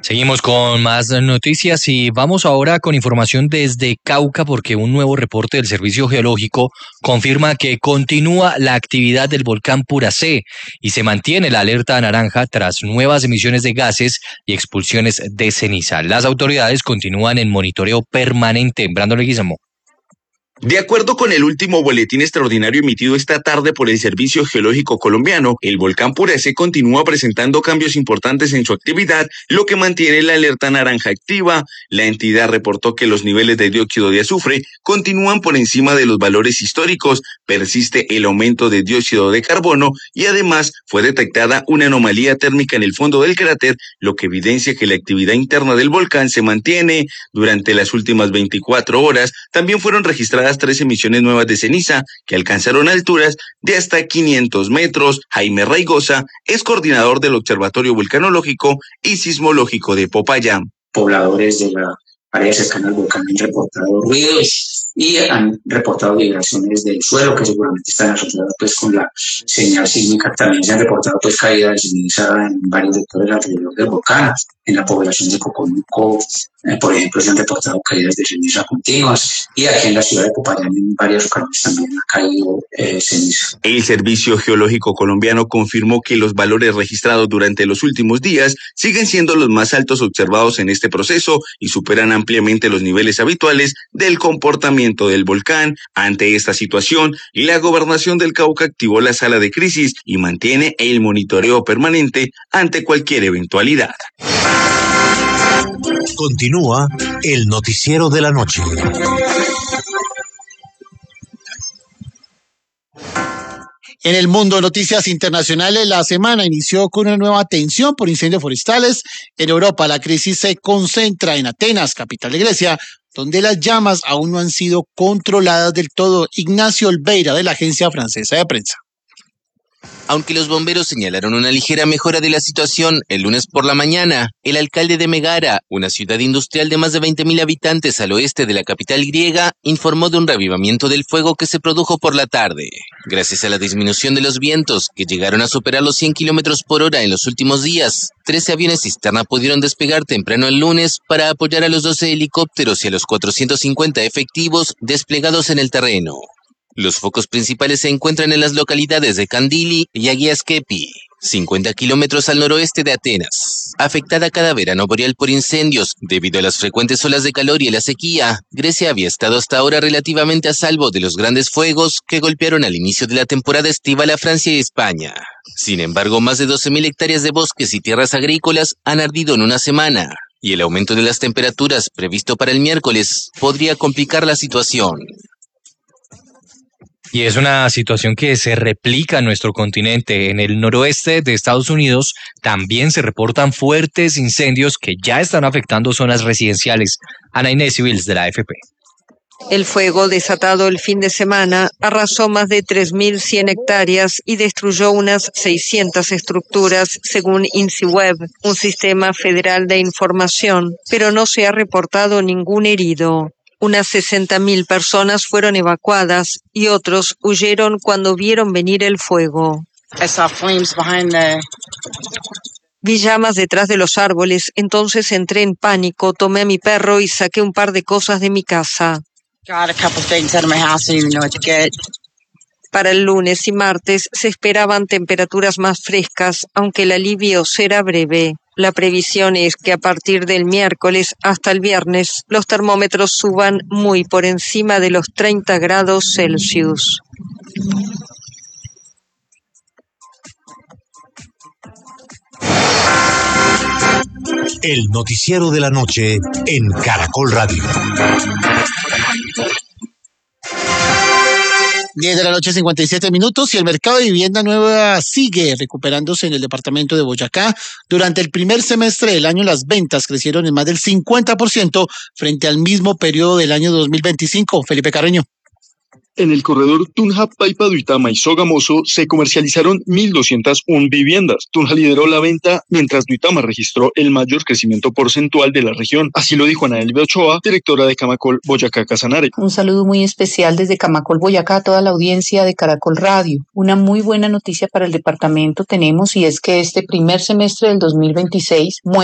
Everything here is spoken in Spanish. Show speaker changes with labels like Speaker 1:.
Speaker 1: Seguimos con más noticias y vamos ahora con información desde Cauca porque un nuevo reporte del Servicio Geológico confirma que continúa la actividad del volcán Puracé y se mantiene la alerta naranja tras nuevas emisiones de gases y expulsiones de ceniza. Las autoridades continúan en monitoreo permanente. Brandon Leguizamo.
Speaker 2: De acuerdo con el último boletín extraordinario emitido esta tarde por el Servicio Geológico Colombiano, el volcán Puracé continúa presentando cambios importantes en su actividad, lo que mantiene la alerta naranja activa. La entidad reportó que los niveles de dióxido de azufre continúan por encima de los valores históricos, persiste el aumento de dióxido de carbono y además fue detectada una anomalía térmica en el fondo del cráter, lo que evidencia que la actividad interna del volcán se mantiene. Durante las últimas 24 horas también fueron registradas 3 emisiones nuevas de ceniza que alcanzaron alturas de hasta 500 metros. Jaime Raigosa es coordinador del Observatorio Vulcanológico y Sismológico de Popayán.
Speaker 3: Pobladores de la área cercana al volcán han reportado ruidos y han reportado vibraciones del suelo que seguramente están asociadas pues con la señal sísmica. También se han reportado pues caídas de ceniza en varios sectores alrededor del volcán. En la población de Coconuco, por ejemplo, se han reportado caídas de ceniza continuas y aquí en la ciudad de Popayán en varias ocasiones también ha caído ceniza.
Speaker 2: El Servicio Geológico Colombiano confirmó que los valores registrados durante los últimos días siguen siendo los más altos observados en este proceso y superan ampliamente los niveles habituales del comportamiento del volcán. Ante esta situación, la Gobernación del Cauca activó la sala de crisis y mantiene el monitoreo permanente ante cualquier eventualidad.
Speaker 4: Continúa el noticiero de la noche.
Speaker 5: En el mundo de noticias internacionales, la semana inició con una nueva tensión por incendios forestales. En Europa, la crisis se concentra en Atenas, capital de Grecia, donde las llamas aún no han sido controladas del todo. Ignacio Olveira, de la Agencia Francesa de Prensa.
Speaker 6: Aunque los bomberos señalaron una ligera mejora de la situación el lunes por la mañana, el alcalde de Megara, una ciudad industrial de más de 20.000 habitantes al oeste de la capital griega, informó de un reavivamiento del fuego que se produjo por la tarde. Gracias a la disminución de los vientos, que llegaron a superar los 100 kilómetros por hora en los últimos días, 13 aviones cisterna pudieron despegar temprano el lunes para apoyar a los 12 helicópteros y a los 450 efectivos desplegados en el terreno. Los focos principales se encuentran en las localidades de Kandili y Agia Skepi, 50 kilómetros al noroeste de Atenas. Afectada cada verano boreal por incendios, debido a las frecuentes olas de calor y a la sequía, Grecia había estado hasta ahora relativamente a salvo de los grandes fuegos que golpearon al inicio de la temporada estival a Francia y España. Sin embargo, más de 12.000 hectáreas de bosques y tierras agrícolas han ardido en una semana, y el aumento de las temperaturas previsto para el miércoles podría complicar la situación.
Speaker 1: Y es una situación que se replica en nuestro continente. En el noroeste de Estados Unidos también se reportan fuertes incendios que ya están afectando zonas residenciales. Ana Inés Civils, de la AFP.
Speaker 7: El fuego desatado el fin de semana arrasó más de 3.100 hectáreas y destruyó unas 600 estructuras, según INCIWeb, un sistema federal de información, pero no se ha reportado ningún herido. Unas 60.000 personas fueron evacuadas y otros huyeron cuando vieron venir el fuego. Vi llamas detrás de los árboles, entonces entré en pánico, tomé a mi perro y saqué un par de cosas de mi casa. Para el lunes y martes se esperaban temperaturas más frescas, aunque el alivio será breve. La previsión es que a partir del miércoles hasta el viernes los termómetros suban muy por encima de los 30 grados Celsius.
Speaker 4: El noticiero de la noche en Caracol Radio.
Speaker 5: 10 de la noche, 57 minutos, y el mercado de vivienda nueva sigue recuperándose en el departamento de Boyacá. Durante el primer semestre del año, las ventas crecieron en más del 50% frente al mismo periodo del año 2025. Felipe Carreño.
Speaker 8: En el corredor Tunja, Paipa, Duitama y Sogamoso se comercializaron 1.201 viviendas. Tunja lideró la venta, mientras Duitama registró el mayor crecimiento porcentual de la región. Así lo dijo Ana Elvia Ochoa, directora de Camacol Boyacá Casanare.
Speaker 9: Un saludo muy especial desde Camacol Boyacá a toda la audiencia de Caracol Radio. Una muy buena noticia para el departamento tenemos, y es que este primer semestre del 2026